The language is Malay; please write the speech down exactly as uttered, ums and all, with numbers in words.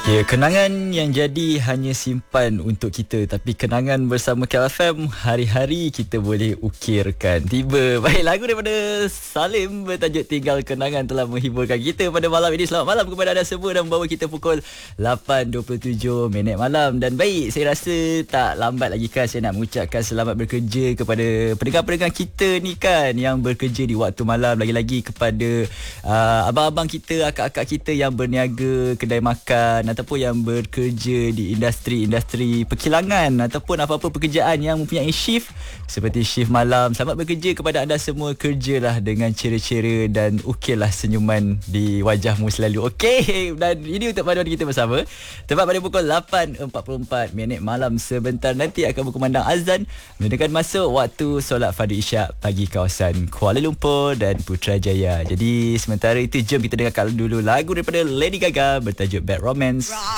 Ya, kenangan yang jadi hanya simpan untuk kita, tapi kenangan bersama K L F M hari-hari kita boleh ukirkan. Tiba baik lagu daripada Salim bertajuk Tinggal Kenangan telah menghiburkan kita pada malam ini. Selamat malam kepada anda semua dan membawa kita pukul lapan dua puluh tujuh minit malam. Dan baik, saya rasa tak lambat lagi kan saya nak mengucapkan selamat bekerja kepada pendengar-pendengar kita ni kan yang bekerja di waktu malam, lagi-lagi kepada uh, abang-abang kita, akak-akak kita yang berniaga kedai makan ataupun yang bekerja di industri-industri perkilangan ataupun apa-apa pekerjaan yang mempunyai shift seperti shift malam. Selamat bekerja kepada anda semua. Kerjalah dengan cera-cera dan ukirlah senyuman di wajahmu selalu. Okey, dan ini untuk paduan kita bersama. Tepat pada pukul lapan empat puluh empat minit malam sebentar nanti akan berkumandang azan menunjukkan masa waktu solat fardu isyak bagi kawasan Kuala Lumpur dan Putrajaya. Jadi sementara itu jom kita dengarkan dulu lagu daripada Lady Gaga bertajuk Bad Romance.